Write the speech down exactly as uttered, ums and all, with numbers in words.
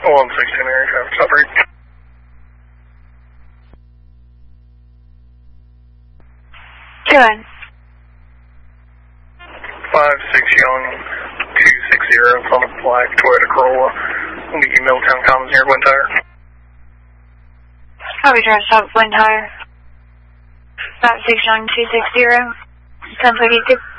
one sixteen area traffic stop rate. Go ahead. five six Young two six zero, it's on a black Toyota Corolla. We'll meet you Middletown Commons near Wind Tire. I'll be trying to stop Wind Tire. five six Young two six zero. Sounds like you could.